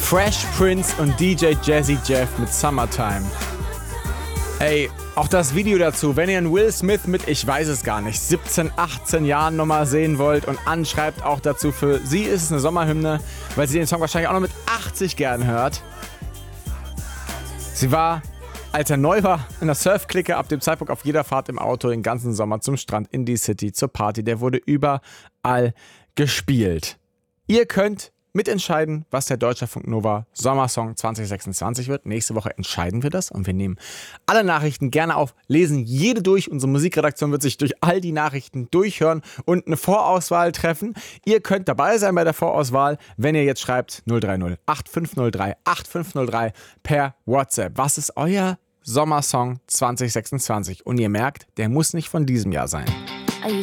Fresh Prince und DJ Jazzy Jeff mit Summertime. Ey, auch das Video dazu, wenn ihr einen Will Smith mit, ich weiß es gar nicht, 17, 18 Jahren nochmal sehen wollt und anschreibt auch dazu, für sie ist es eine Sommerhymne, weil sie den Song wahrscheinlich auch noch mit 80 gern hört. Sie war, als er neu war, in der Surfklicke ab dem Zeitpunkt auf jeder Fahrt im Auto den ganzen Sommer zum Strand, in die City, zur Party. Der wurde überall gespielt. Ihr könnt mitentscheiden, was der Deutschlandfunk Nova Sommersong 2026 wird. Nächste Woche entscheiden wir das und wir nehmen alle Nachrichten gerne auf, lesen jede durch. Unsere Musikredaktion wird sich durch all die Nachrichten durchhören und eine Vorauswahl treffen. Ihr könnt dabei sein bei der Vorauswahl, wenn ihr jetzt schreibt 030 8503 8503 per WhatsApp. Was ist euer Sommersong 2026? Und ihr merkt, der muss nicht von diesem Jahr sein.